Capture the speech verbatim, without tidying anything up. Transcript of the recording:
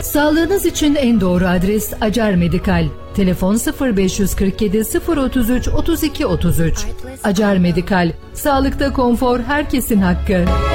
Sağlığınız için en doğru adres Acar Medikal. Telefon sıfır beş kırk yedi sıfır otuz üç otuz iki otuz üç. Acar Medikal. Sağlıkta konfor herkesin hakkı.